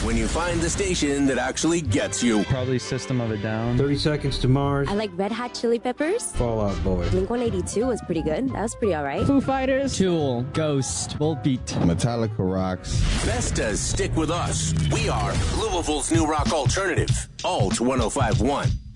when you find the station that actually gets you. Probably System of a Down. 30 Seconds to Mars. I like Red Hot Chili Peppers. Fall Out Boy. Blink-182 was pretty good. That was pretty all right. Foo Fighters. Tool, Ghost, Volbeat. Metallica rocks. Bestas stick with us. We are Louisville's new rock alternative. Alt 105.1.